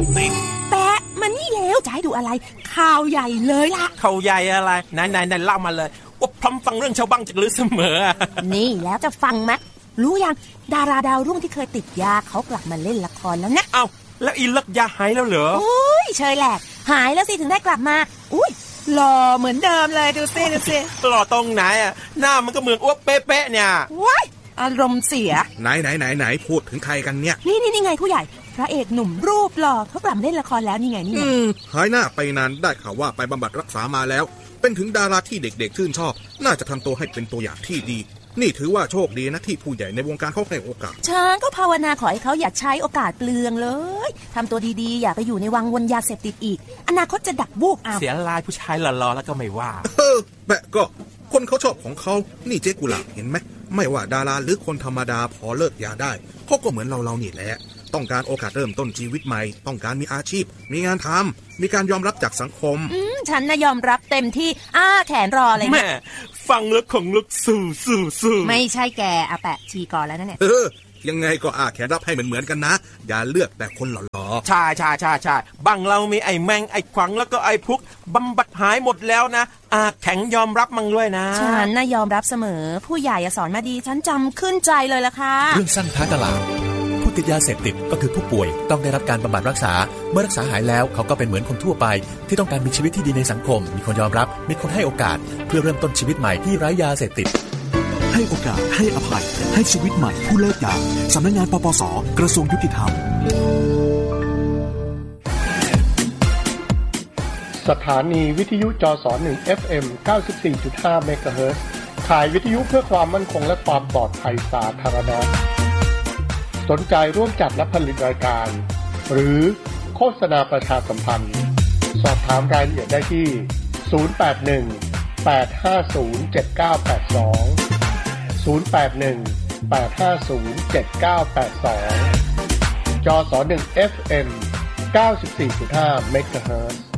ติดแปะมันนี่แล้วจะให้ดูอะไรข่าวใหญ่เลยล่ะข่าวใหญ่อะไรไหนเล่ามาเลยว่าพร้อมฟังเรื่องชาวบ้านจากลือเสมอนี่แล้วจะฟังไหมรู้ยังดาราดาวรุ่งที่เคยติดยาเขากลับมาเล่นละครแล้วนะเอ้าแล้วอีเลิกยาหายแล้วเหรออุ้ยเชยแหลกหายแล้วสิถึงได้กลับมาอุ้ยหล่อเหมือนเดิมเลยดูสิหล่อตรงไหนอ่ะหน้ามันก็เหมือนอ้วกเป๊ะๆเนี่ยว้ายอารมณ์เสียไหนพูดถึงใครกันเนี่ยนี่ไงผู้ใหญ่พระเอกหนุ่มรูปหล่อเขากลับเล่นละครแล้วนี่ไงหายหน้าไปนานได้ข่าวว่าไปบำบัดรักษามาแล้วเป็นถึงดาราที่เด็กๆชื่นชอบน่าจะทำตัวให้เป็นตัวอย่างที่ดีนี่ถือว่าโชคดีนะที่ผู้ใหญ่ในวงการเขาให้โอกาสฉันก็ภาวนาขอให้เขาอย่าใช้โอกาสเปลืองเลยทำตัวดีๆอย่าไปอยู่ในวังวนยาเสพติดอีกอนาคตจะดักบูกเอาเสียลายผู้ชายหล่อๆแล้วก็ไม่ว่าแบะก็คนเขาชอบของเขานี่เจ๊กุหลาบเห็นไหมไม่ว่าดาราหรือคนธรรมดาพอเลิกยาได้เขาก็เหมือนเรานี่แหละต้องการโอกาสเริ่มต้นชีวิตใหม่ต้องการมีอาชีพมีงานทำมีการยอมรับจากสังคมฉันน่ะยอมรับเต็มที่แขนรอเลยแม่ฟังลึกของลึกสู้ไม่ใช่แกอาแปะชีก่อนแล้วนั่นแหละยังไงก็แขนรับให้เหมือนกันนะอย่าเลือกแต่คนหล่อๆใช่บังเรามีไอ้แมงไอ้ขวังแล้วก็ไอ้พุกบำบัดหายหมดแล้วนะแข็งยอมรับมั่งด้วยนะฉันน่ะยอมรับเสมอผู้ใหญ่สอนมาดีฉันจำขึ้นใจเลยล่ะค่ะเรื่องสั้นท้ายตลาดผู้ติดยาเสพติดก็คือผู้ป่วยต้องได้รับการบำบัดรักษาเมื่อรักษาหายแล้วเขาก็เป็นเหมือนคนทั่วไปที่ต้องการมีชีวิตที่ดีในสังคมมีคนยอมรับมีคนให้โอกาสเพื่อเริ่มต้นชีวิตใหม่ที่ไร้ยาเสพติดให้โอกาสให้อภัยให้ชีวิตใหม่ผู้เลิกยาสำนักงานปปส.กระทรวงยุติธรรมสถานีวิทยุจส1 FM 94.5 เมกะเฮิรตซ์ข่ายวิทยุเพื่อความมั่นคงและความปลอดภัยสาธารณะสนใจร่วมจัดและผลิตรายการหรือโฆษณาประชาสัมพันธ์สอบถามรายละเอียดได้ที่081-850-7982 081-850-7982 จส1 FM 94.5 เมกะเฮิรตซ์